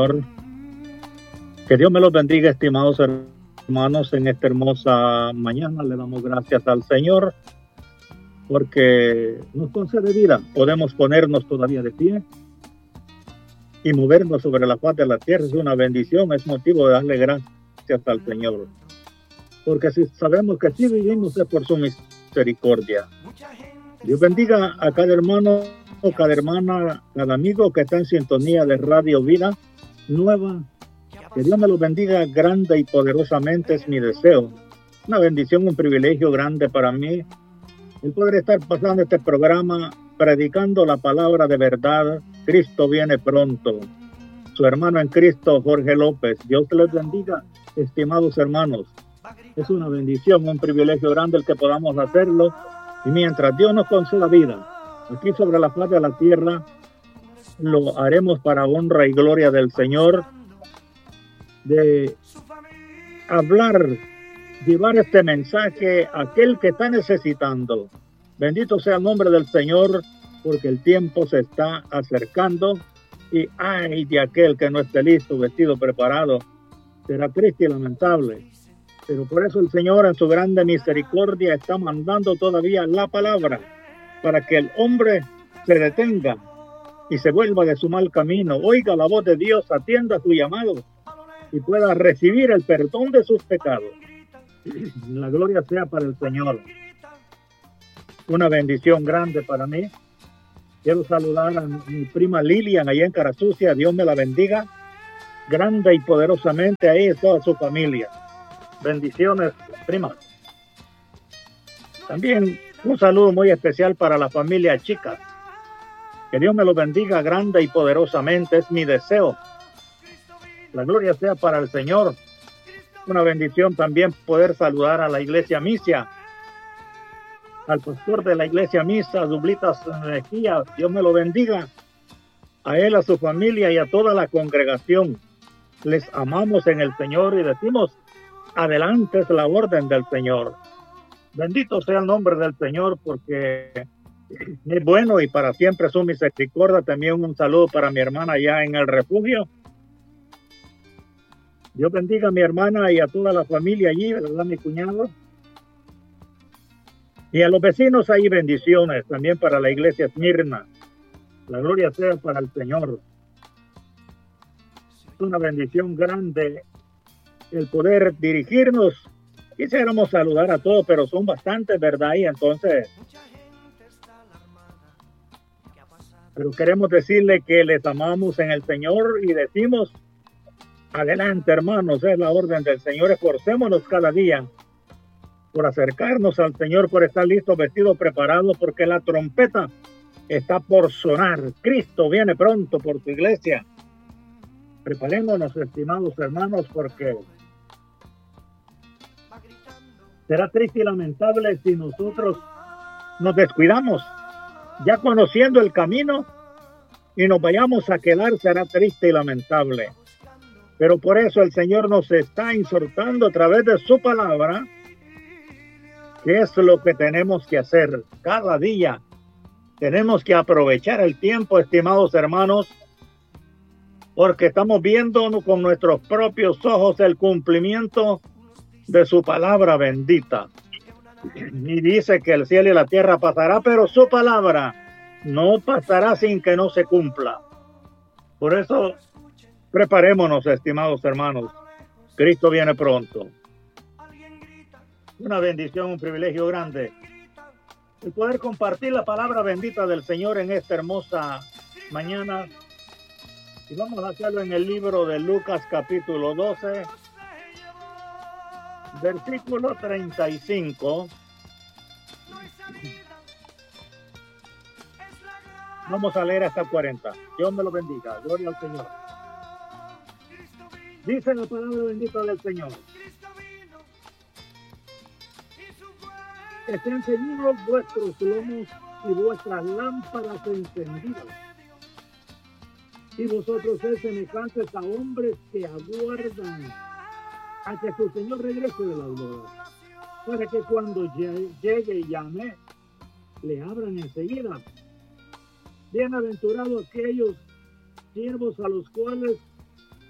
Que Dios me los bendiga, estimados hermanos, en esta hermosa mañana. Le damos gracias al Señor porque nos concede vida. Podemos ponernos todavía de pie y movernos sobre la faz de la tierra. Es una bendición, es motivo de darle gracias al Señor. Porque si sabemos que sí vivimos es por su misericordia. Dios bendiga a cada hermano, cada hermana, cada amigo que está en sintonía de Radio Vida Nueva. Que Dios me los bendiga grande y poderosamente es mi deseo. Una bendición, un privilegio grande para mí el poder estar pasando este programa predicando la palabra de verdad. Cristo viene pronto. Su hermano en Cristo, Jorge López. Dios te los bendiga, estimados hermanos. Es una bendición, un privilegio grande el que podamos hacerlo. Y mientras Dios nos conceda vida aquí sobre la faz de la tierra, lo haremos para honra y gloria del Señor, de hablar, llevar este mensaje a aquel que está necesitando. Bendito sea el nombre del Señor, porque el tiempo se está acercando y ay de aquel que no esté listo, vestido, preparado. Será triste y lamentable. Pero por eso el Señor en su grande misericordia está mandando todavía la palabra para que el hombre se detenga y se vuelva de su mal camino, oiga la voz de Dios, atienda su llamado y pueda recibir el perdón de sus pecados. La gloria sea para el Señor. Una bendición grande para mí. Quiero saludar a mi prima Lilian allá en Carasucia. Dios me la bendiga grande y poderosamente a ella y toda su familia. Bendiciones, prima. También un saludo muy especial para la familia Chicas. Que Dios me los bendiga grande y poderosamente, es mi deseo. La gloria sea para el Señor. Una bendición también poder saludar a la iglesia Misia, al pastor de la iglesia Misa, Dublitas Mejía. Dios me lo bendiga. A él, a su familia y a toda la congregación. Les amamos en el Señor y decimos, adelante es la orden del Señor. Bendito sea el nombre del Señor porque es bueno y para siempre su misericordia. También un saludo para mi hermana allá en el refugio. Dios bendiga a mi hermana y a toda la familia allí, ¿verdad, mi cuñado? Y a los vecinos ahí bendiciones, también para la iglesia Esmirna. La gloria sea para el Señor. Es una bendición grande el poder dirigirnos. Quisiéramos saludar a todos, pero son bastantes, ¿verdad? Y entonces, pero queremos decirle que les amamos en el Señor y decimos, adelante hermanos, es la orden del Señor. Esforcémonos cada día por acercarnos al Señor, por estar listos, vestidos, preparados, porque la trompeta está por sonar. Cristo viene pronto por su iglesia. Preparémonos, estimados hermanos, porque será triste y lamentable si nosotros nos descuidamos, ya conociendo el camino, y nos vayamos a quedar. Será triste y lamentable. Pero por eso el Señor nos está exhortando a través de su palabra, que es lo que tenemos que hacer cada día. Tenemos que aprovechar el tiempo, estimados hermanos, porque estamos viendo con nuestros propios ojos el cumplimiento de su palabra bendita. Y dice que el cielo y la tierra pasará, pero su palabra no pasará sin que no se cumpla. Por eso, preparémonos, estimados hermanos. Cristo viene pronto. Una bendición, un privilegio grande el poder compartir la palabra bendita del Señor en esta hermosa mañana. Y vamos a hacerlo en el libro de Lucas capítulo 12, versículo 35. Vamos a leer hasta 40. Dios me lo bendiga. Gloria al Señor. Dice la palabra bendita del Señor. Estén ceñidos vuestros lomos y vuestras lámparas encendidas. Y vosotros sed semejantes a hombres que aguardan a que su Señor regrese de las bodas, para que cuando llegue y llame, le abran enseguida. Bienaventurados aquellos siervos a los cuales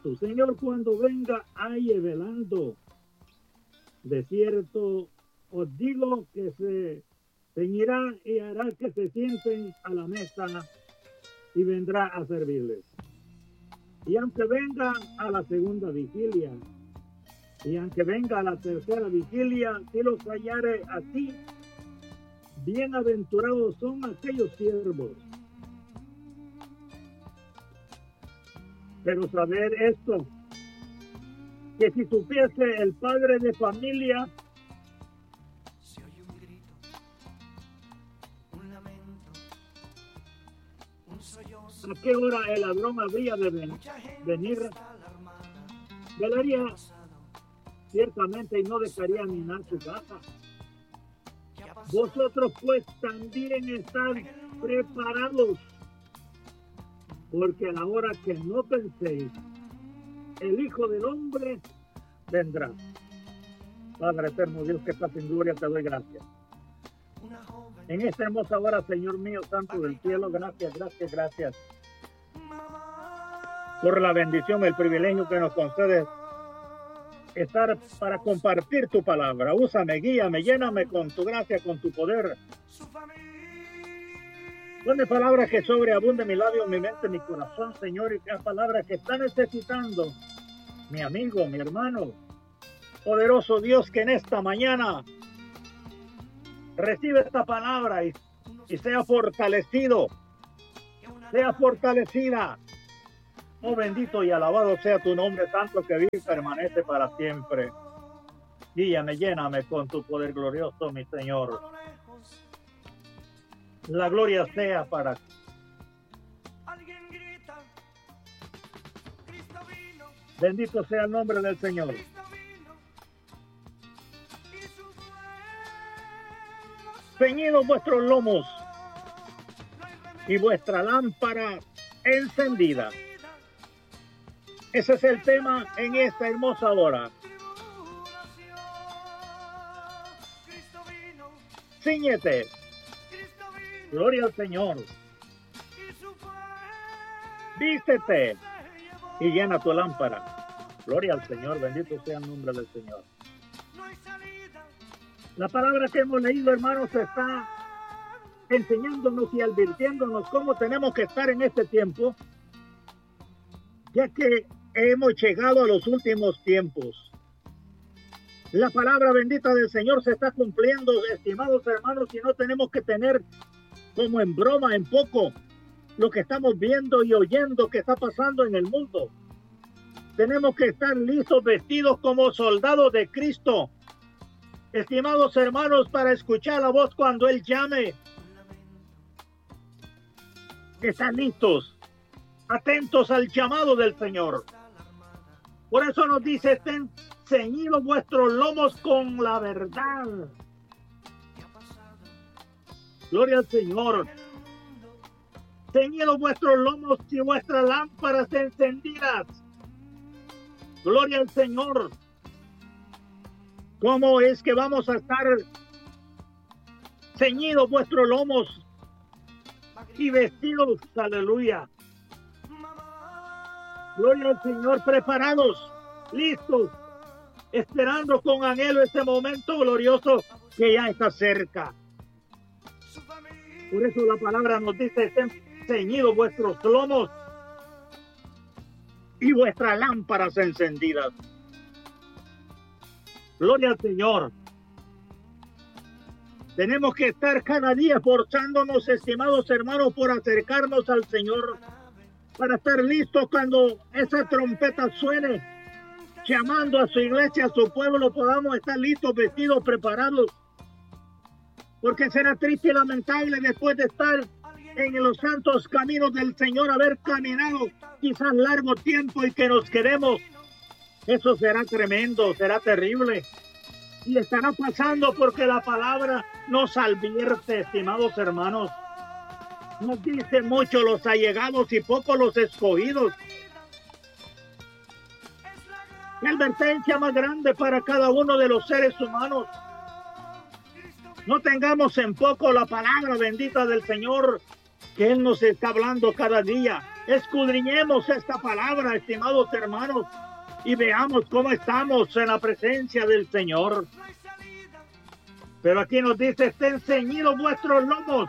Cristo. Señor, cuando venga, halle velando. De cierto, os digo que se ceñirá y hará que se sienten a la mesa y vendrá a servirles. Y aunque venga a la segunda vigilia, y aunque venga a la tercera vigilia, si los hallare así, bienaventurados son aquellos siervos. Pero saber esto, que si supiese el padre de familia, se oye un grito, un lamento, un sollozo. ¿a qué hora el ladrón habría de venir? Velaría ciertamente y no dejaría minar su casa. Vosotros pues también estad preparados, porque a la hora que no penséis, el Hijo del Hombre vendrá. Padre eterno, Dios que estás en gloria, te doy gracias. En esta hermosa hora, Señor mío, Santo del cielo, gracias por la bendición, el privilegio que nos concedes estar para compartir tu palabra. Úsame, guíame, lléname con tu gracia, con tu poder. Ponme palabras que sobreabunden mi labio, mi mente, mi corazón, Señor, y que palabras que está necesitando mi amigo, mi hermano. Poderoso Dios, que en esta mañana recibe esta palabra y sea fortalecido, sea fortalecida. Oh, bendito y alabado sea tu nombre santo, que vive y permanece para siempre. Guíame, lléname con tu poder glorioso, mi Señor. La gloria sea para ti. Bendito sea el nombre del Señor. Ceñidos vuestros lomos y vuestra lámpara encendida. Ese es el tema en esta hermosa hora. Cíñete. Gloria al Señor. Vístete y llena tu lámpara. Gloria al Señor, bendito sea el nombre del Señor. La palabra que hemos leído, hermanos, está enseñándonos y advirtiéndonos cómo tenemos que estar en este tiempo, ya que hemos llegado a los últimos tiempos. La palabra bendita del Señor se está cumpliendo, estimados hermanos, y no tenemos que tener como en broma, en poco, lo que estamos viendo y oyendo que está pasando en el mundo. Tenemos que estar listos, vestidos como soldados de Cristo, estimados hermanos, para escuchar la voz cuando Él llame. Están listos, atentos al llamado del Señor. Por eso nos dice, estén ceñidos vuestros lomos con la verdad. Gloria al Señor. Ceñidos vuestros lomos y vuestras lámparas encendidas. Gloria al Señor. ¿Cómo es que vamos a estar ceñidos vuestros lomos y vestidos? Aleluya. Gloria al Señor, preparados, listos, esperando con anhelo este momento glorioso que ya está cerca. Por eso la palabra nos dice, estén ceñidos vuestros lomos y vuestras lámparas encendidas. Gloria al Señor. Tenemos que estar cada día esforzándonos, estimados hermanos, por acercarnos al Señor, para estar listos cuando esa trompeta suene, llamando a su iglesia, a su pueblo, podamos estar listos, vestidos, preparados. Porque será triste y lamentable después de estar en los santos caminos del Señor, haber caminado quizás largo tiempo y que nos quedemos. Eso será tremendo, será terrible. Y estará pasando porque la palabra nos advierte, estimados hermanos. Nos dice mucho los allegados y pocos los escogidos. Qué advertencia más grande para cada uno de los seres humanos. No tengamos en poco la palabra bendita del Señor, que Él nos está hablando cada día. Escudriñemos esta palabra, estimados hermanos, y veamos cómo estamos en la presencia del Señor. Pero aquí nos dice, estén ceñidos vuestros lomos,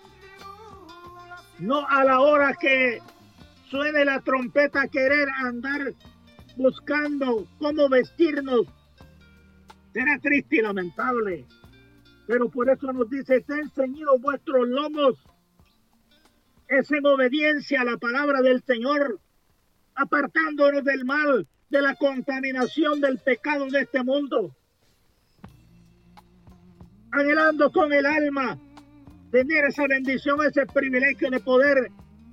no a la hora que suene la trompeta querer andar buscando cómo vestirnos. Será triste y lamentable, pero por eso nos dice, estén ceñidos vuestros lomos. Es en obediencia a la palabra del Señor, apartándonos del mal, de la contaminación del pecado de este mundo, anhelando con el alma tener esa bendición, ese privilegio de poder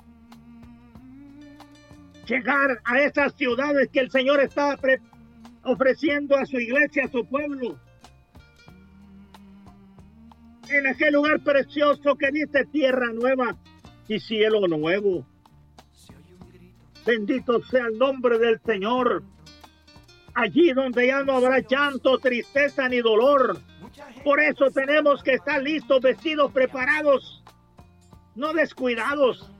llegar a esas ciudades que el Señor está ofreciendo a su iglesia, a su pueblo, en aquel lugar precioso que dice tierra nueva y cielo nuevo. Bendito sea el nombre del Señor. Allí donde ya no habrá llanto, tristeza ni dolor. Por eso tenemos que estar listos, vestidos, preparados, no descuidados.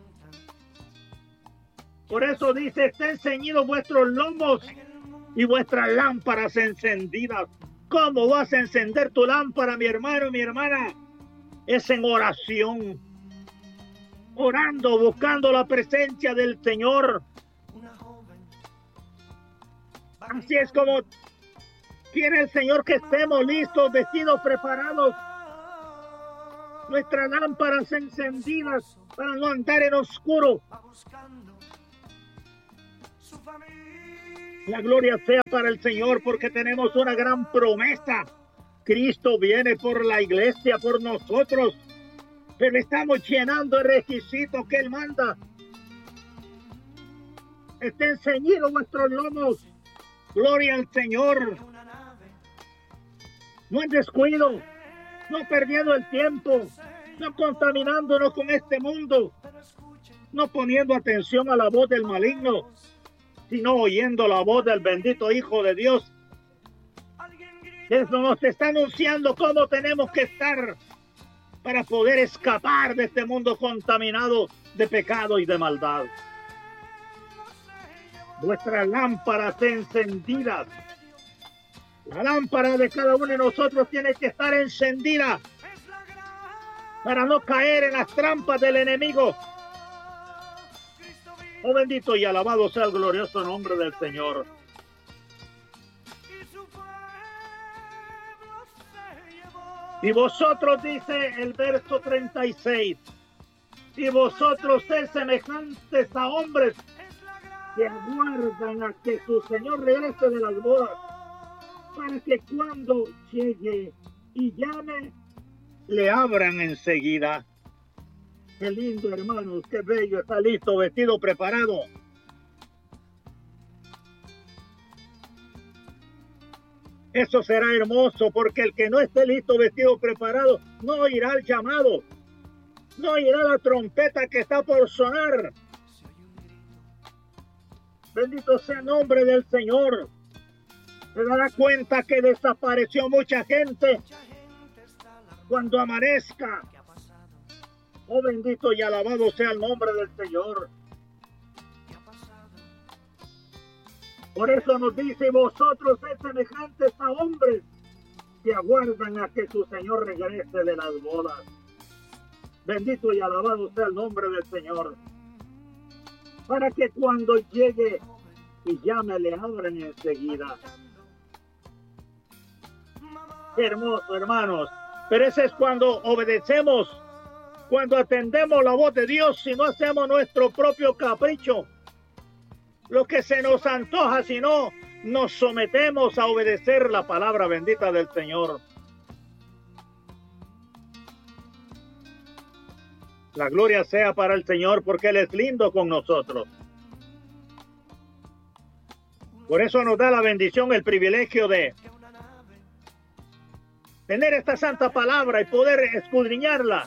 Por eso dice, estén ceñidos vuestros lomos y vuestras lámparas encendidas. ¿Cómo vas a encender tu lámpara, mi hermano, mi hermana? Es en oración, orando, buscando la presencia del Señor. Así es como quiere el Señor que estemos listos, vestidos, preparados, nuestras lámparas encendidas para no andar en oscuro. La gloria sea para el Señor, porque tenemos una gran promesa. Cristo viene por la iglesia, por nosotros, pero estamos llenando el requisito que Él manda. Estén ceñidos vuestros lomos. Gloria al Señor. No en descuido, no perdiendo el tiempo, no contaminándonos con este mundo, no poniendo atención a la voz del maligno, sino oyendo la voz del bendito Hijo de Dios. Eso nos está anunciando cómo tenemos que estar para poder escapar de este mundo contaminado de pecado y de maldad. Vuestras lámparas encendidas. La lámpara de cada uno de nosotros tiene que estar encendida para no caer en las trampas del enemigo. Oh, bendito y alabado sea el glorioso nombre del Señor. Y vosotros, dice el verso 36, y vosotros sed semejantes a hombres que aguardan a que su Señor regrese de las bodas, para que cuando llegue y llame, le abran enseguida. Qué lindo, hermanos, qué bello, está listo, vestido, preparado. Eso será hermoso, porque el que no esté listo, vestido, preparado, no oirá el llamado, no oirá la trompeta que está por sonar. Bendito sea el nombre del Señor. Se dará cuenta que desapareció mucha gente cuando amanezca. Oh, bendito y alabado sea el nombre del Señor. Por eso nos dice, vosotros sed semejantes a hombres que aguardan a que su Señor regrese de las bodas. Bendito y alabado sea el nombre del Señor. Para que cuando llegue y llame, le abran enseguida. Qué hermoso, hermanos. Pero ese es cuando obedecemos, cuando atendemos la voz de Dios, si no hacemos nuestro propio capricho, lo que se nos antoja, si no nos sometemos a obedecer la palabra bendita del Señor. La gloria sea para el Señor, porque Él es lindo con nosotros. Por eso nos da la bendición, el privilegio de tener esta santa palabra y poder escudriñarla.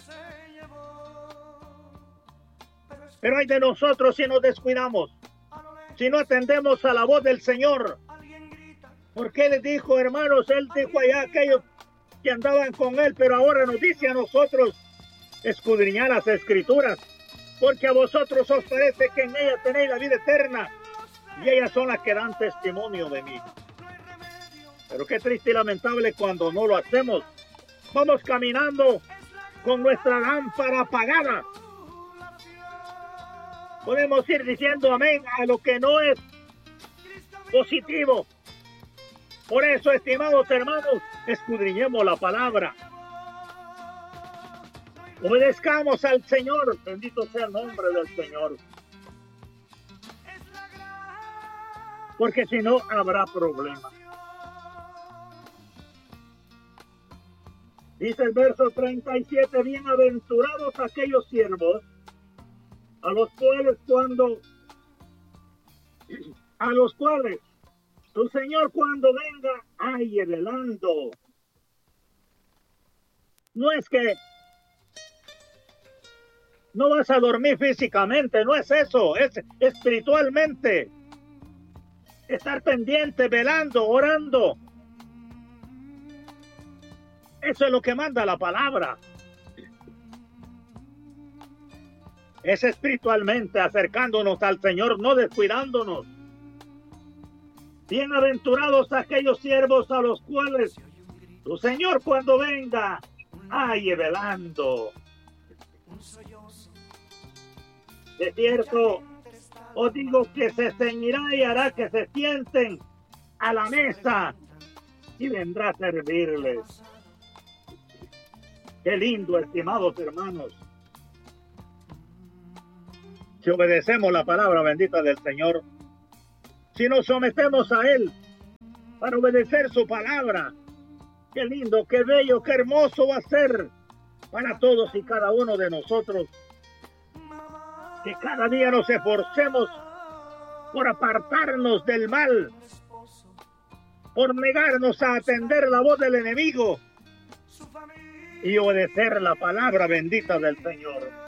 Pero hay de nosotros si nos descuidamos, si no atendemos a la voz del Señor. Porque Él dijo, hermanos, Él dijo allá a aquellos que andaban con Él, pero ahora nos dice a nosotros escudriñar las Escrituras, porque a vosotros os parece que en ella tenéis la vida eterna, y ellas son las que dan testimonio de mí. Pero qué triste y lamentable cuando no lo hacemos. Vamos caminando con nuestra lámpara apagada. Podemos ir diciendo amén a lo que no es positivo. Por eso, estimados hermanos, escudriñemos la palabra. Obedezcamos al Señor. Bendito sea el nombre del Señor. Porque si no, habrá problemas. Dice el verso 37, bienaventurados aquellos siervos a los cuales tu Señor cuando venga aye velando. No es que no vas a dormir físicamente, no es eso, es espiritualmente. Estar pendiente, velando, orando. Eso es lo que manda la palabra. Es espiritualmente acercándonos al Señor, no descuidándonos. Bienaventurados aquellos siervos a los cuales tu Señor cuando venga halle velando. De cierto, os digo que se ceñirá y hará que se sienten a la mesa y vendrá a servirles. Qué lindo, estimados hermanos. Si obedecemos la palabra bendita del Señor, si nos sometemos a Él para obedecer su palabra, qué lindo, qué bello, qué hermoso va a ser para todos y cada uno de nosotros. Que cada día nos esforcemos por apartarnos del mal, por negarnos a atender la voz del enemigo y obedecer la palabra bendita del Señor.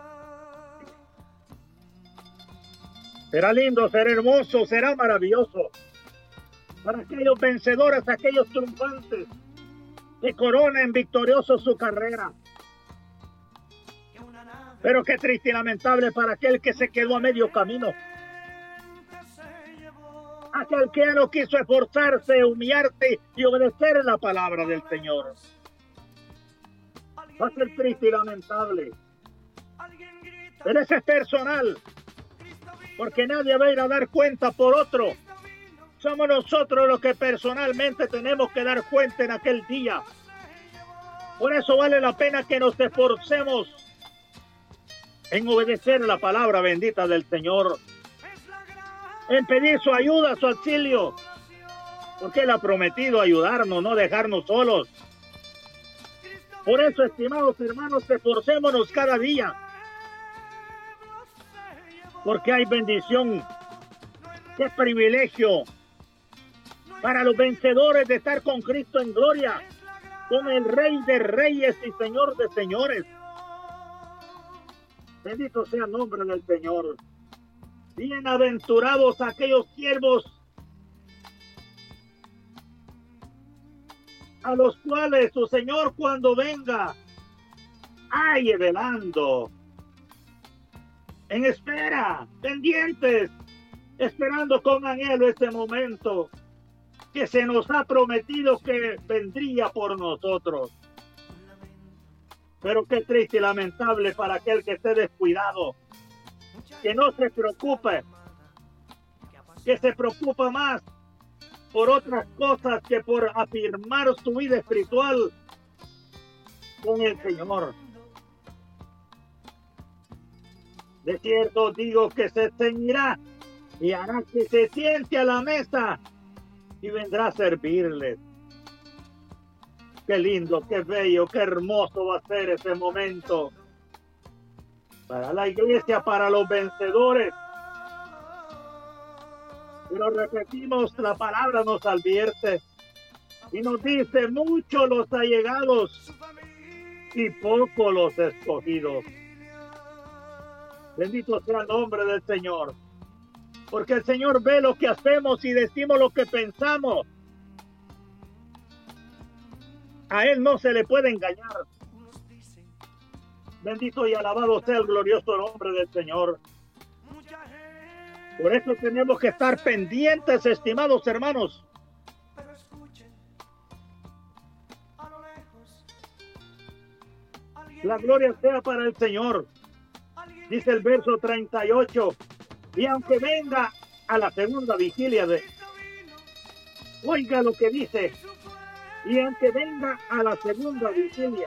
Será lindo, será hermoso, será maravilloso para aquellos vencedores, aquellos triunfantes que coronen victoriosos su carrera. Pero qué triste y lamentable para aquel que se quedó a medio camino. Aquel que no quiso esforzarse, humillarse y obedecer la palabra del Señor. Va a ser triste y lamentable. Pero ese es personal. Porque nadie va a ir a dar cuenta por otro. Somos nosotros los que personalmente tenemos que dar cuenta en aquel día. Por eso vale la pena que nos esforcemos en obedecer la palabra bendita del Señor. En pedir su ayuda, su auxilio. Porque Él ha prometido ayudarnos, no dejarnos solos. Por eso, estimados hermanos, esforcémonos cada día. Porque hay bendición, qué privilegio para los vencedores de estar con Cristo en gloria, con el Rey de Reyes y Señor de Señores. Bendito sea el nombre del Señor. Bienaventurados aquellos siervos a los cuales su Señor cuando venga halle velando. En espera, pendientes, esperando con anhelo este momento que se nos ha prometido que vendría por nosotros. Pero qué triste y lamentable para aquel que esté descuidado, que no se preocupe, que se preocupa más por otras cosas que por afirmar su vida espiritual con el Señor. De cierto digo que se ceñirá y hará que se siente a la mesa y vendrá a servirles. Qué lindo, qué bello, qué hermoso va a ser ese momento para la iglesia, para los vencedores. Pero repetimos, la palabra nos advierte y nos dice: muchos los allegados y pocos los escogidos. Bendito sea el nombre del Señor. Porque el Señor ve lo que hacemos y decimos lo que pensamos. A Él no se le puede engañar. Bendito y alabado sea el glorioso nombre del Señor. Por eso tenemos que estar pendientes, estimados hermanos. Pero escuchen, a lo lejos, La gloria sea para el Señor. Dice el verso 38. Y aunque venga a la segunda vigilia oiga lo que dice. Y aunque venga a la segunda vigilia.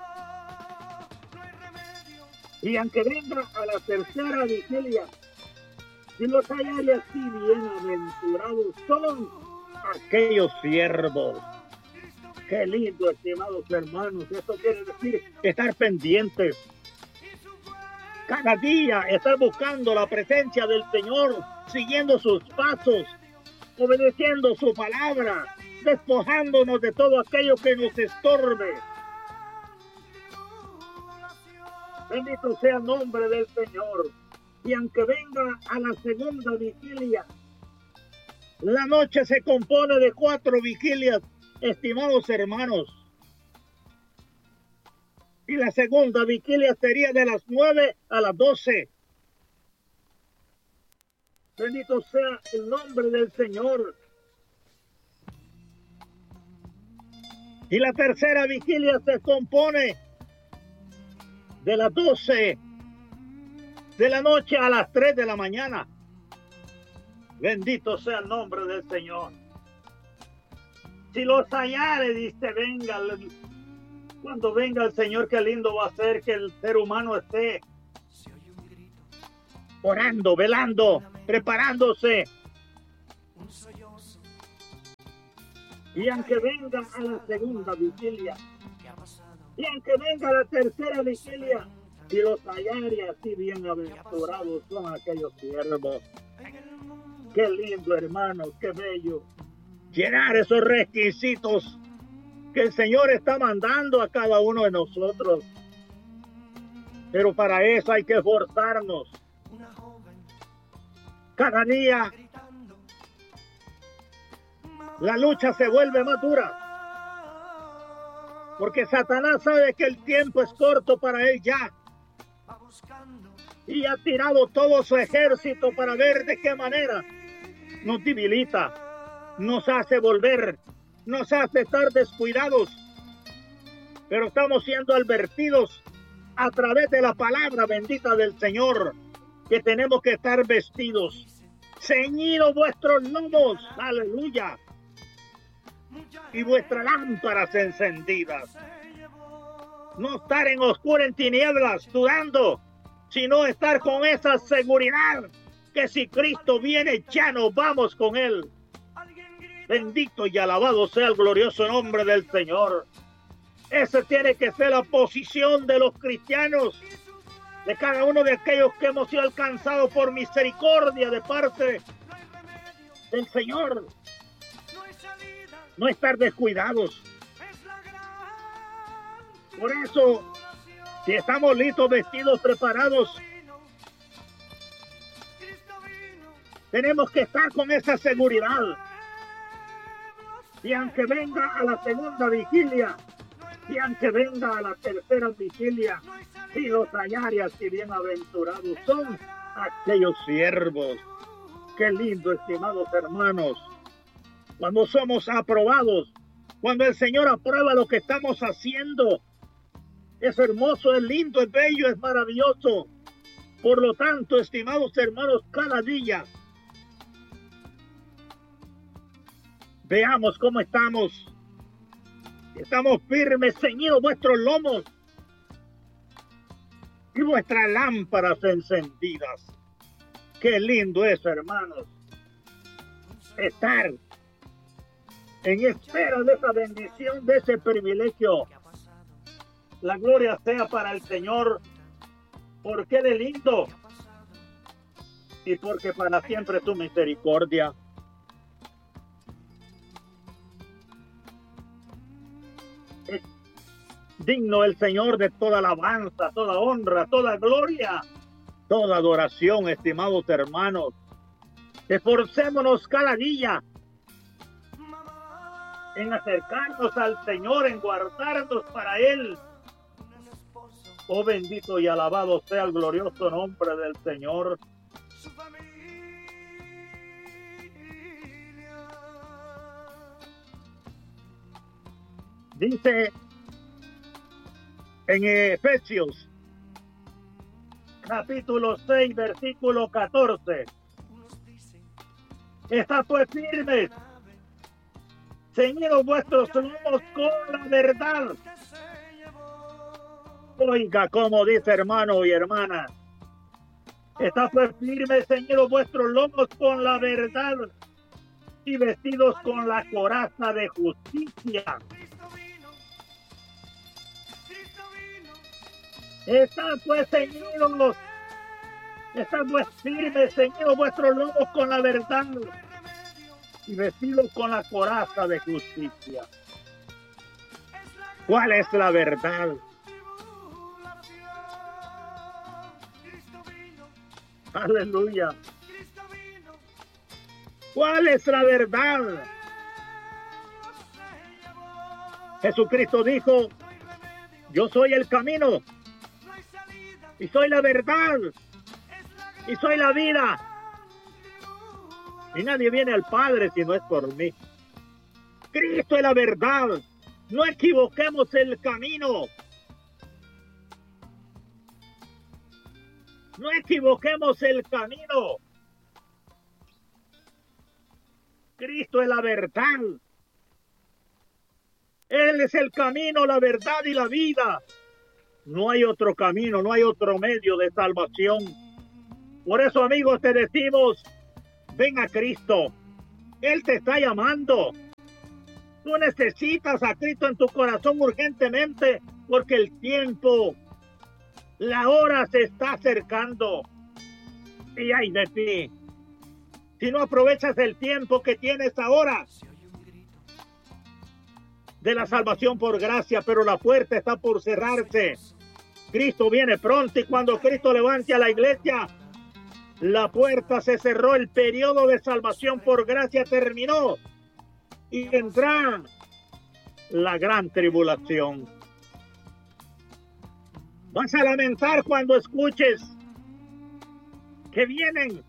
Y aunque venga a la tercera vigilia. Si los hallare así, bienaventurados son aquellos siervos. Qué lindo, estimados hermanos. Esto quiere decir estar pendientes. Cada día estar buscando la presencia del Señor, siguiendo sus pasos, obedeciendo su palabra, despojándonos de todo aquello que nos estorbe. Bendito sea el nombre del Señor. Y aunque venga a la segunda vigilia, la noche se compone de 4 vigilias, estimados hermanos. Y la segunda vigilia sería de las 9 a las 12. Bendito sea el nombre del Señor. Y la tercera vigilia se compone de las 12 de la noche a las 3 de la mañana. Bendito sea el nombre del Señor. Si los hallare, dice, venga. Cuando venga el Señor, qué lindo va a ser que el ser humano esté orando, velando, preparándose. Y aunque venga a la segunda vigilia, y aunque venga a la tercera vigilia, y los hallare así bienaventurados son aquellos siervos. Qué lindo, hermano, qué bello. Llenar esos requisitos que el Señor está mandando a cada uno de nosotros. Pero para eso hay que esforzarnos. Cada día la lucha se vuelve más dura. Porque Satanás sabe que el tiempo es corto para él ya. Y ha tirado todo su ejército para ver de qué manera nos debilita, nos hace volver, nos hace estar descuidados. Pero estamos siendo advertidos a través de la palabra bendita del Señor, que tenemos que estar vestidos, ceñidos vuestros lomos, aleluya, y vuestras lámparas encendidas. No estar en oscura, en tinieblas, dudando, sino estar con esa seguridad que si Cristo viene ya nos vamos con Él. Bendito y alabado sea el glorioso nombre del Señor. Esa tiene que ser la posición de los cristianos, de cada uno de aquellos que hemos sido alcanzados por misericordia de parte del Señor. No estar descuidados. Por eso, si estamos listos, vestidos, preparados, tenemos que estar con esa seguridad. Y aunque venga a la segunda vigilia, y aunque venga a la tercera vigilia, y los hallare así bienaventurados son aquellos siervos. Qué lindo, estimados hermanos, cuando somos aprobados, cuando el Señor aprueba lo que estamos haciendo. Es hermoso, es lindo, es bello, es maravilloso. Por lo tanto, estimados hermanos, cada día veamos cómo estamos. Estamos firmes, ceñidos vuestros lomos y vuestras lámparas encendidas. Qué lindo es, hermanos, estar en espera de esa bendición, de ese privilegio. La gloria sea para el Señor, porque de lindo y porque para siempre es su misericordia. Es digno el Señor de toda alabanza, toda honra, toda gloria, toda adoración, estimados hermanos. Esforcémonos cada día en acercarnos al Señor, en guardarnos para Él, Oh, bendito y alabado sea el glorioso nombre del Señor. su familia. Dice en Efesios, capítulo 6, versículo 14. Unos dicen Estad pues firmes, ceñidos vuestros lomos con la verdad. que se llevó. Oiga, como dice hermano y hermana. Estad pues firmes, ceñidos vuestros lomos con la verdad y vestidos con la coraza de justicia. Cristo vino. Cristo vino. Estad pues ceñidos, estad pues firmes, ceñidos vuestros lomos con la verdad No hay remedio. y vestidos con la coraza de justicia. Es la ¿Cuál es la verdad? tribulación. Cristo vino. Aleluya. Cristo vino. ¿Cuál es la verdad? Se llevó. Jesucristo dijo, No hay remedio. yo soy el camino No hay salida. y soy la verdad Es la y soy la vida. Y nadie viene al Padre si no es por mí. Cristo es la verdad. No equivoquemos el camino. No equivoquemos el camino. Cristo es la verdad. Él es el camino, la verdad y la vida. No hay otro camino, no hay otro medio de salvación. Por eso, amigos, te decimos, ven a Cristo. Él te está llamando. Tú necesitas a Cristo en tu corazón urgentemente porque el tiempo, la hora se está acercando. Y ay de ti, si no aprovechas el tiempo que tienes ahora Se oye un grito. de la salvación por gracia, pero la puerta está por cerrarse. Cristo viene pronto y cuando Cristo levante a la iglesia, la puerta se cerró, el periodo de salvación por gracia terminó y vendrá la gran tribulación. Vas a lamentar cuando escuches que vienen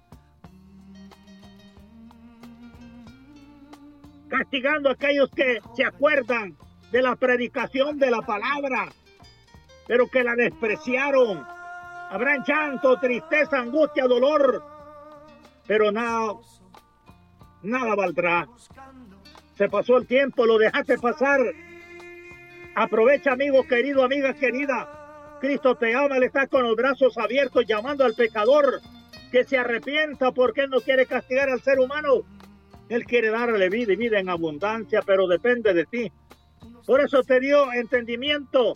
castigando a aquellos que se acuerdan de la predicación de la palabra, pero que la despreciaron. Habrán llanto, tristeza, angustia, dolor, pero nada valdrá. Se pasó el tiempo, lo dejaste pasar. Aprovecha, amigo querido, amiga querida. Cristo te ama, Él está con los brazos abiertos llamando al pecador que se arrepienta porque Él no quiere castigar al ser humano. Él quiere darle vida y vida en abundancia, pero depende de ti. Por eso te dio entendimiento,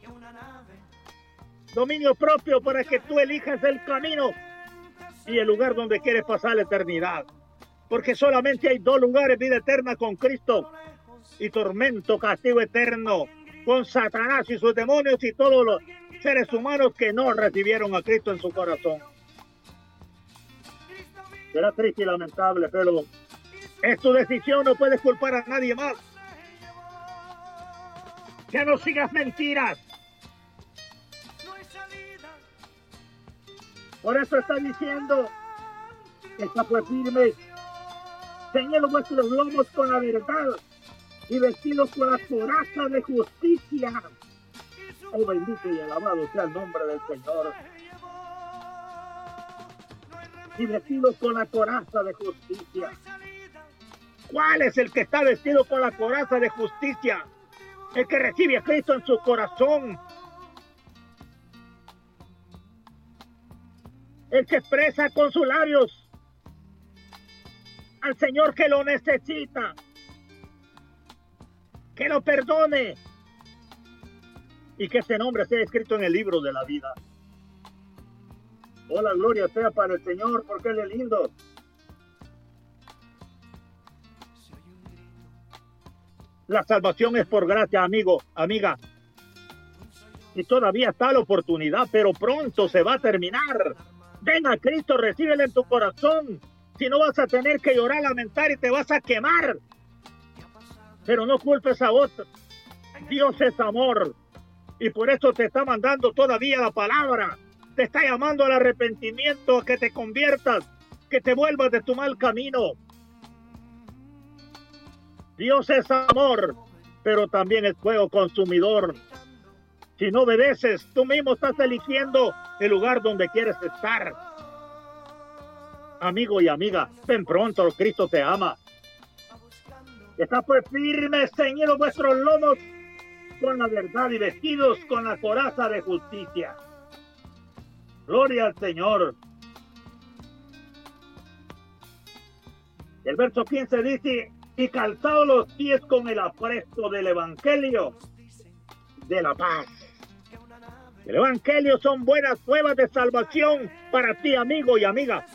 dominio propio para que tú elijas el camino y el lugar donde quieres pasar la eternidad. Porque solamente hay dos lugares, vida eterna con Cristo y tormento, castigo eterno con Satanás y sus demonios y todos los seres humanos que no recibieron a Cristo en su corazón. Será triste y lamentable, pero es tu decisión, no puedes culpar a nadie más. Ya no sigas mentiras. Por eso está diciendo, está pues firme, ceñidos vuestros lomos con la verdad y vestidos con la coraza de justicia. Oh, bendito y alabado sea el nombre del Señor. Y vestidos con la coraza de justicia. ¿Cuál es el que está vestido con la coraza de justicia? El que recibe a Cristo en su corazón. El que expresa con sus labios al Señor que lo necesita, que lo perdone y que ese nombre sea escrito en el libro de la vida. Oh, la gloria sea para el Señor, porque Él es lindo. La salvación es por gracia, amigo, amiga. Y todavía está la oportunidad, pero pronto se va a terminar. Ven a Cristo, recíbelo en tu corazón. Si no vas a tener que llorar, lamentar y te vas a quemar. Pero no culpes a otros. Dios es amor. Y por eso te está mandando todavía la palabra. Te está llamando al arrepentimiento, a que te conviertas, que te vuelvas de tu mal camino. Dios es amor, pero también es fuego consumidor. Si no obedeces, tú mismo estás eligiendo el lugar donde quieres estar. Amigo y amiga, ven pronto, Cristo te ama. Está pues firmes, ceñidos vuestros lomos con la verdad y vestidos con la coraza de justicia. Gloria al Señor. El verso 15 dice, y calzados los pies con el apresto del evangelio de la paz. El evangelio son buenas nuevas de salvación para ti, amigo y amiga.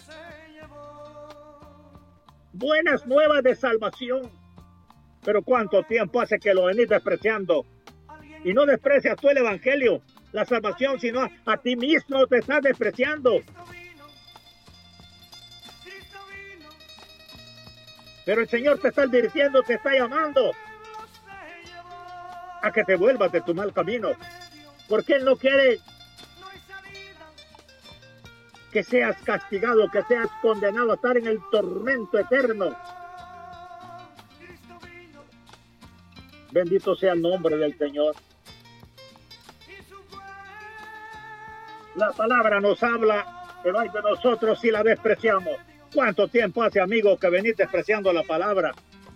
Buenas nuevas de salvación. Pero ¿cuánto tiempo hace que lo venís despreciando? Y no desprecias tú el evangelio, la salvación, sino a ti mismo te estás despreciando. Pero el Señor te está advirtiendo, te está llamando a que te vuelvas de tu mal camino. Porque Él no quiere que seas castigado, que seas condenado a estar en el tormento eterno. Bendito sea el nombre del Señor. La palabra nos habla, pero hay de nosotros si la despreciamos. ¿Cuánto tiempo hace, amigo, que venís despreciando la palabra?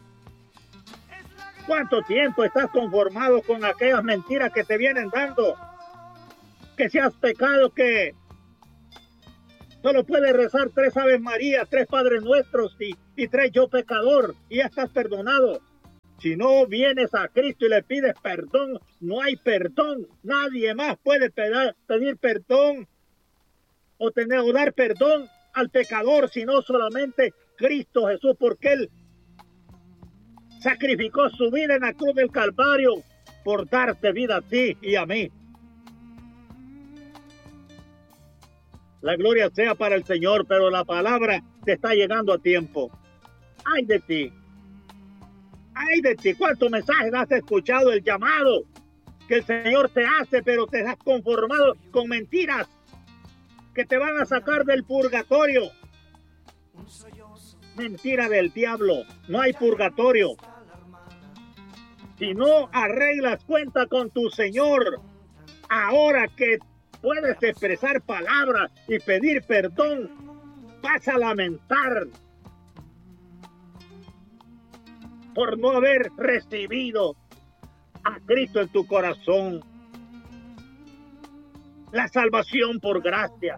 ¿Cuánto tiempo estás conformado con aquellas mentiras que te vienen dando? Que si has pecado, que solo puedes rezar 3 Aves Marías, 3 Padres Nuestros y 3 Yo Pecador, y ya estás perdonado. Si no vienes a Cristo y le pides perdón, no hay perdón. Nadie más puede pedir perdón o dar perdón al pecador, sino solamente Cristo Jesús, porque Él sacrificó su vida en la cruz del Calvario por darte vida a ti y a mí. La gloria sea para el Señor, pero la palabra te está llegando a tiempo. ¡Ay de ti! ¡Ay de ti! ¿Cuántos mensajes has escuchado? El llamado que el Señor te hace, pero te has conformado con mentiras que te van a sacar del purgatorio. Mentira del diablo. No hay purgatorio. Si no arreglas cuenta con tu Señor, ahora que puedes expresar palabras y pedir perdón, vas a lamentar por no haber recibido a Cristo en tu corazón. La salvación por gracia.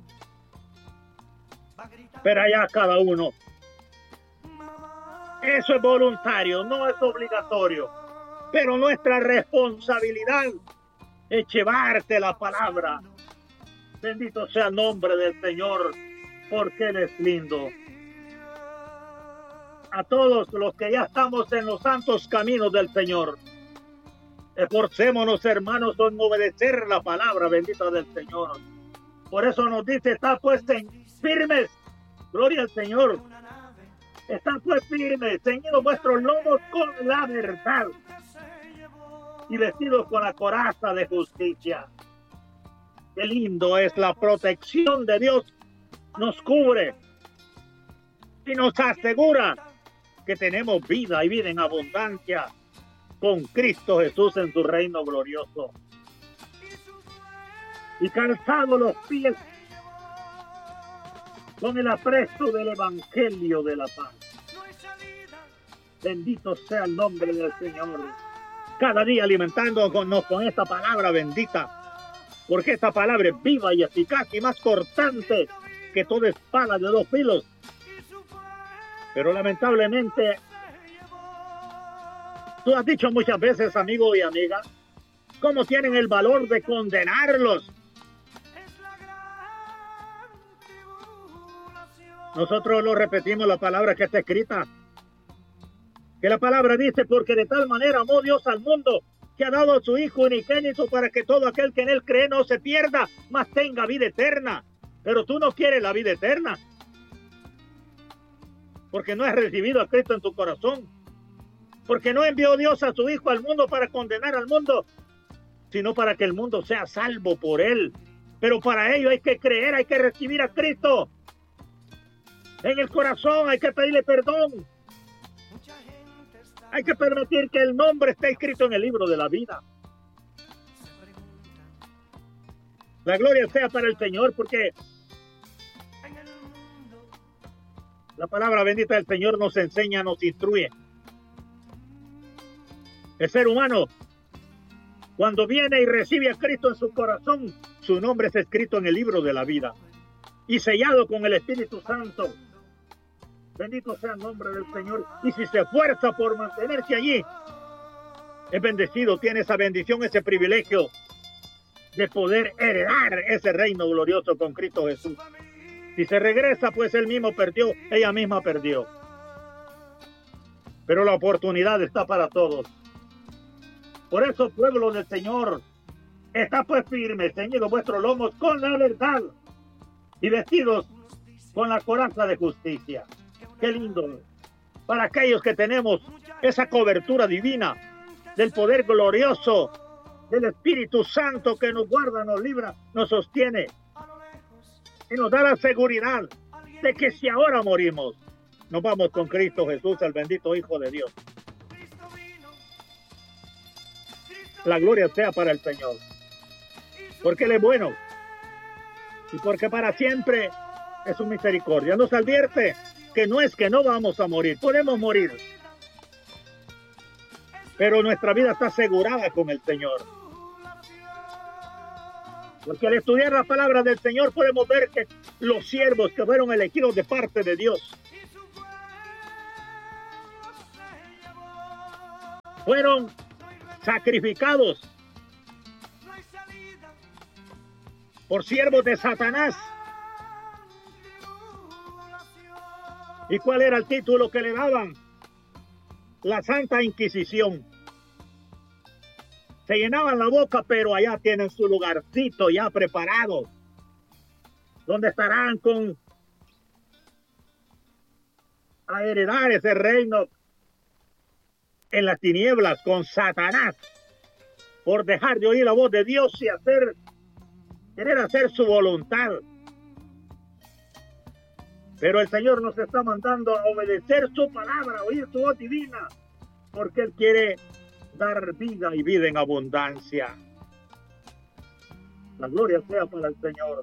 Pero allá cada uno. Eso es voluntario, no es obligatorio. Pero nuestra responsabilidad es llevarte la palabra. Bendito sea el nombre del Señor, porque Él es lindo. A todos los que ya estamos en los santos caminos del Señor, esforcémonos, hermanos, en obedecer la palabra bendita del Señor. Por eso nos dice, está pues firmes, gloria al Señor. Está pues firmes, ceñidos vuestros lomos con la verdad y vestidos con la coraza de justicia. Qué lindo es la protección de Dios. Nos cubre y nos asegura que tenemos vida y vida en abundancia con Cristo Jesús en su reino glorioso. Y calzados los pies con el apresto del evangelio de la paz. Bendito sea el nombre del Señor. Cada día alimentándonos con esta palabra bendita, porque esta palabra es viva y eficaz y más cortante que toda espada de 2 filos. Pero lamentablemente, tú has dicho muchas veces, amigo y amiga, cómo tienen el valor de condenarlos. Nosotros lo repetimos, la palabra que está escrita. Que la palabra dice, porque de tal manera amó Dios al mundo, que ha dado a su Hijo unigénito para que todo aquel que en Él cree no se pierda, mas tenga vida eterna. Pero tú no quieres la vida eterna, porque no has recibido a Cristo en tu corazón, porque no envió Dios a su Hijo al mundo para condenar al mundo, sino para que el mundo sea salvo por él. Pero para ello hay que creer, hay que recibir a Cristo en el corazón, hay que pedirle perdón, hay que permitir que el nombre esté escrito en el libro de la vida. La gloria sea para el Señor, porque la palabra bendita del Señor nos enseña, nos instruye. El ser humano, cuando viene y recibe a Cristo en su corazón, su nombre es escrito en el libro de la vida y sellado con el Espíritu Santo. Bendito sea el nombre del Señor. Y si se esfuerza por mantenerse allí, es bendecido, tiene esa bendición, ese privilegio de poder heredar ese reino glorioso con Cristo Jesús. Si se regresa, pues él mismo perdió, ella misma perdió. Pero la oportunidad está para todos. Por eso, pueblo del Señor, está pues firme, ceñidos vuestros lomos con la verdad y vestidos con la coraza de justicia. Qué lindo. Para aquellos que tenemos esa cobertura divina del poder glorioso del Espíritu Santo que nos guarda, nos libra, nos sostiene y nos da la seguridad de que si ahora morimos, nos vamos con Cristo Jesús, el bendito Hijo de Dios. La gloria sea para el Señor, porque Él es bueno y porque para siempre es su misericordia. Nos advierte que no es que no vamos a morir, podemos morir, pero nuestra vida está asegurada con el Señor. Porque al estudiar la palabra del Señor podemos ver que los siervos que fueron elegidos de parte de Dios fueron sacrificados por siervos de Satanás. ¿Y cuál era el título que le daban? La Santa Inquisición. Se llenaban la boca, pero allá tienen su lugarcito ya preparado, donde estarán a heredar ese reino en las tinieblas con Satanás, por dejar de oír la voz de Dios y querer hacer su voluntad. Pero el Señor nos está mandando a obedecer su palabra, a oír su voz divina, porque Él quiere dar vida y vida en abundancia. La gloria sea para el Señor.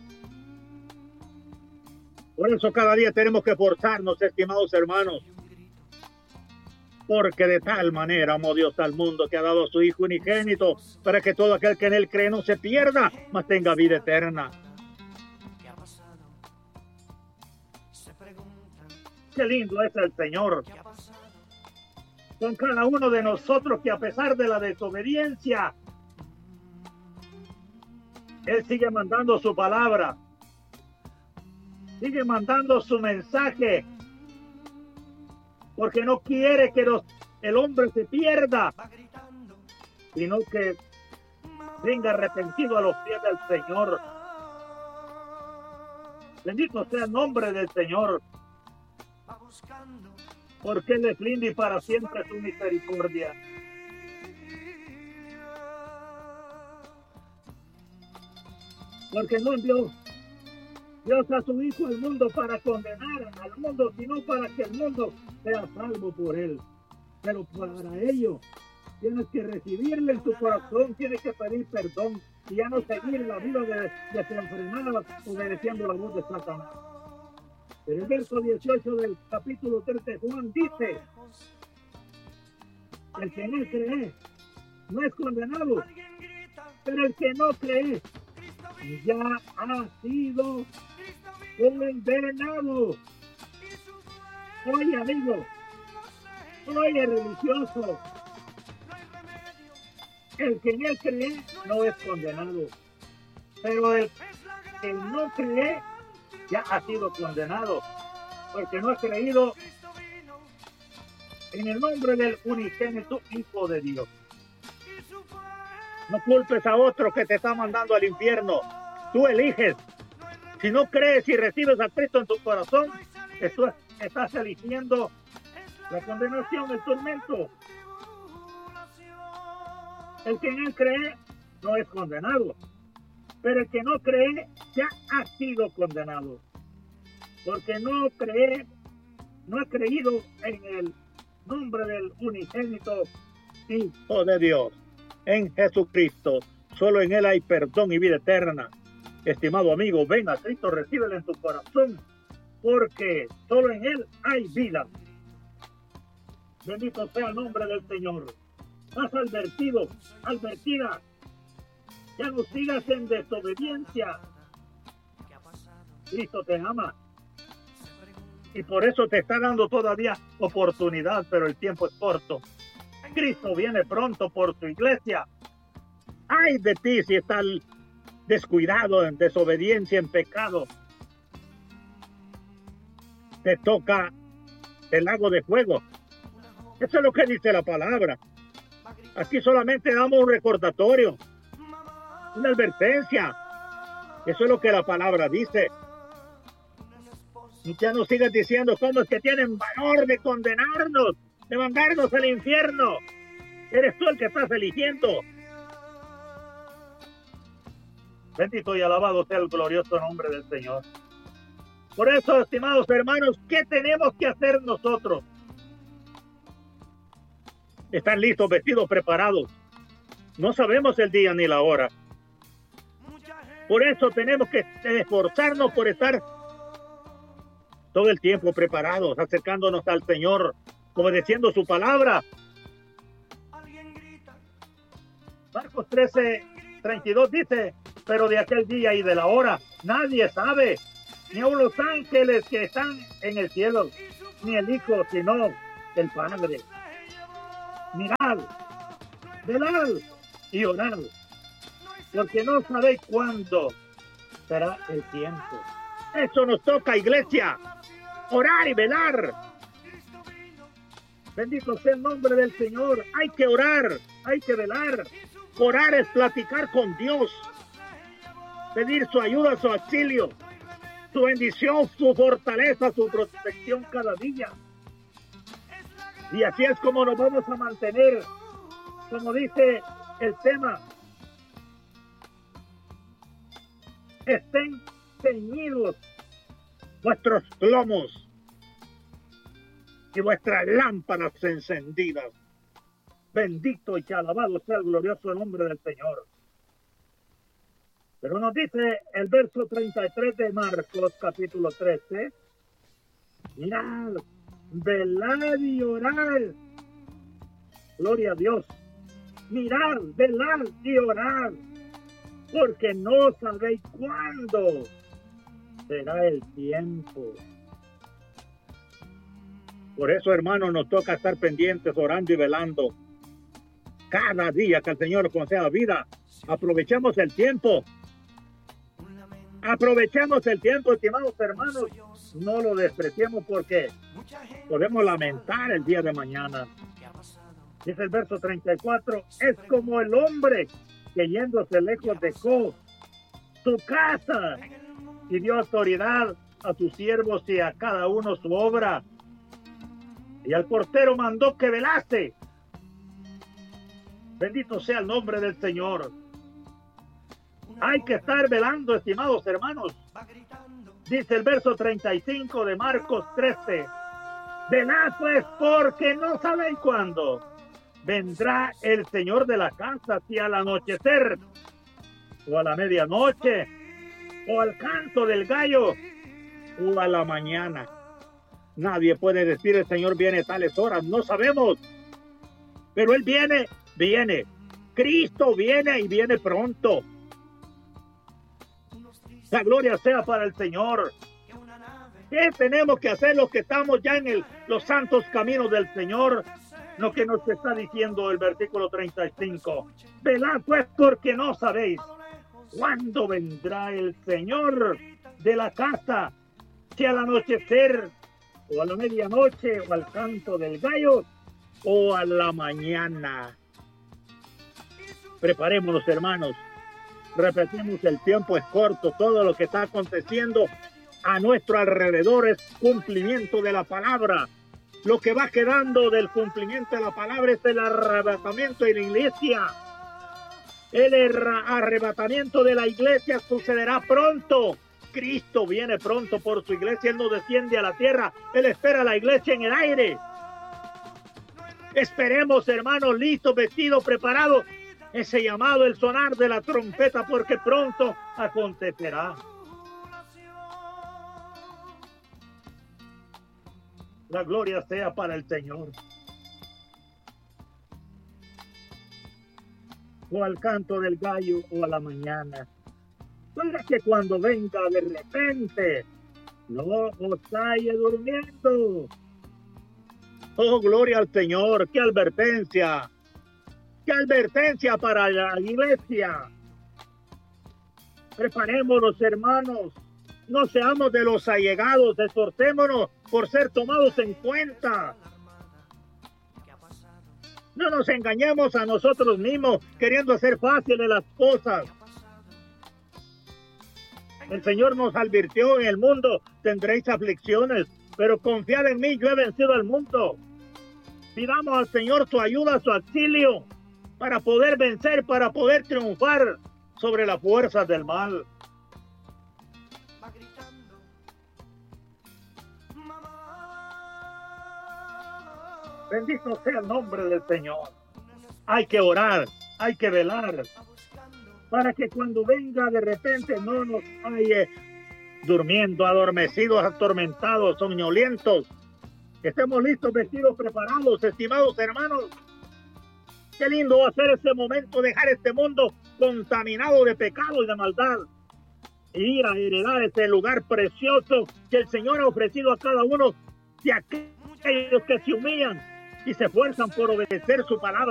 Por eso cada día tenemos que esforzarnos, estimados hermanos, porque de tal manera amó Dios al mundo que ha dado a su Hijo unigénito, para que todo aquel que en Él cree no se pierda, mas tenga vida eterna. Qué lindo es el Señor con cada uno de nosotros, que a pesar de la desobediencia, Él sigue mandando su palabra, sigue mandando su mensaje, porque no quiere que el hombre se pierda, sino que venga arrepentido a los pies del Señor. Bendito sea el nombre del Señor, porque Él es lindo y para siempre su misericordia. Porque no envió Dios a su Hijo al mundo para condenar al mundo, sino para que el mundo sea salvo por Él. Pero para ello tienes que recibirle en tu corazón, tienes que pedir perdón y ya no seguir la vida desenfrenada obedeciendo la voz de Satanás. Pero el verso 18 del capítulo 3 de Juan dice: el que no cree no es condenado, pero el que no cree ya ha sido condenado. Oye, amigo, oye, religioso, el que no cree no es condenado, pero el que no cree ya ha sido condenado, porque no ha creído en el nombre del unigénito Hijo de Dios. No culpes a otro que te está mandando al infierno. Tú eliges. Si no crees y recibes a Cristo en tu corazón, estás eligiendo la condenación, el tormento. El que no cree no es condenado. Pero el que no cree ya ha sido condenado. Porque no ha creído en el nombre del unigénito Hijo de Dios, en Jesucristo. Solo en Él hay perdón y vida eterna. Estimado amigo, ven a Cristo, recíbelo en tu corazón, porque solo en Él hay vida. Bendito sea el nombre del Señor. Has advertida. Ya no sigas en desobediencia. Cristo te ama. Y por eso te está dando todavía oportunidad, pero el tiempo es corto. Cristo viene pronto por su iglesia. Ay de ti si estás descuidado, en desobediencia, en pecado. Te toca el lago de fuego. Eso es lo que dice la palabra. Aquí solamente damos un recordatorio, una advertencia. Eso es lo que la palabra dice. Y ya no sigas diciendo cómo es que tienen valor de condenarnos, de mandarnos al infierno. Eres tú el que estás eligiendo. Bendito y alabado sea el glorioso nombre del Señor. Por eso, estimados hermanos, ¿qué tenemos que hacer nosotros? Están listos, vestidos, preparados. No sabemos el día ni la hora. Por eso tenemos que esforzarnos por estar todo el tiempo preparados, acercándonos al Señor, obedeciendo su palabra. Marcos 13:32 dice: pero de aquel día y de la hora nadie sabe, ni aun los ángeles que están en el cielo, ni el Hijo, sino el Padre. Mirad, velad y orad, porque no sabéis cuándo será el tiempo. Eso nos toca, iglesia, orar y velar. Bendito sea el nombre del Señor. Hay que orar, hay que velar. Orar es platicar con Dios, pedir su ayuda, su auxilio, su bendición, su fortaleza, su protección cada día. Y así es como nos vamos a mantener, como dice el tema: estén ceñidos vuestros lomos y vuestras lámparas encendidas. Bendito y alabado sea el glorioso nombre del Señor. Pero nos dice el verso 33 de Marcos capítulo 13: mirad, velad y orad. Gloria a Dios. Mirad, velad y orad, porque no sabéis cuándo será el tiempo. Por eso, hermanos, nos toca estar pendientes, orando y velando. Cada día que el Señor nos conceda vida, aprovechemos el tiempo. Aprovechemos el tiempo, estimados hermanos. No lo despreciemos, porque podemos lamentar el día de mañana. Dice el verso 34: es como el hombre que yéndose lejos dejó su casa y dio autoridad a sus siervos y a cada uno su obra. Y al portero mandó que velase. Bendito sea el nombre del Señor. Hay que estar velando, estimados hermanos. Dice el verso 35 de Marcos 13: velad pues, porque no sabéis cuándo vendrá el Señor de la casa, si al anochecer, o a la medianoche, o al canto del gallo, o a la mañana. Nadie puede decir el Señor viene a tales horas, no sabemos. Pero Él viene. Cristo viene y viene pronto. La gloria sea para el Señor. ¿Qué tenemos que hacer los que estamos ya en los santos caminos del Señor? Lo que nos está diciendo el versículo 35. Velad pues, porque no sabéis cuándo vendrá el Señor de la casa, si al anochecer, o a la medianoche, o al canto del gallo, o a la mañana. Preparémonos, hermanos. Repetimos, el tiempo es corto. Todo lo que está aconteciendo a nuestro alrededor es cumplimiento de la palabra. Lo que va quedando del cumplimiento de la palabra es el arrebatamiento de la iglesia. El arrebatamiento de la iglesia sucederá pronto. Cristo viene pronto por su iglesia. Él no desciende a la tierra. Él espera a la iglesia en el aire. Esperemos, hermanos, listos, vestidos, preparados. Ese llamado, el sonar de la trompeta, porque pronto acontecerá. La gloria sea para el Señor. O al canto del gallo o a la mañana. Para que cuando venga de repente no os halle durmiendo. Oh, gloria al Señor. ¡Qué advertencia! ¡Qué advertencia para la iglesia! Preparémonos, hermanos. No seamos de los allegados. Esforcémonos por ser tomados en cuenta. No nos engañemos a nosotros mismos queriendo hacer fáciles las cosas. El Señor nos advirtió: en el mundo tendréis aflicciones, pero confiad en mí, yo he vencido al mundo. Pidamos al Señor su ayuda, su auxilio, para poder vencer, para poder triunfar sobre las fuerzas del mal. Bendito sea el nombre del Señor. Hay que orar, hay que velar, para que cuando venga de repente no nos halle durmiendo, adormecidos, atormentados, soñolientos. Estemos listos, vestidos, preparados, estimados hermanos. Qué lindo va a ser ese momento, dejar este mundo contaminado de pecado y de maldad, e ir a heredar ese lugar precioso que el Señor ha ofrecido a cada uno de aquellos que se humillan y se esfuerzan por obedecer su palabra.